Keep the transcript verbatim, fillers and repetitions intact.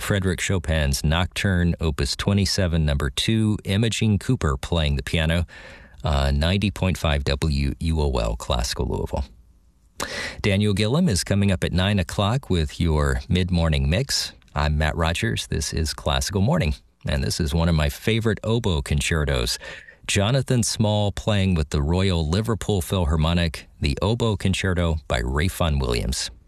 Frédéric Chopin's Nocturne, Opus twenty-seven, number two, Imogen Cooper playing the piano, uh, ninety point five W U O L Classical Louisville. Daniel Gillum is coming up at nine o'clock with your mid-morning mix. I'm Matt Rogers. This is Classical Morning, and this is one of my favorite oboe concertos. Jonathan Small playing with the Royal Liverpool Philharmonic, the Oboe Concerto by Ralph Vaughan Williams.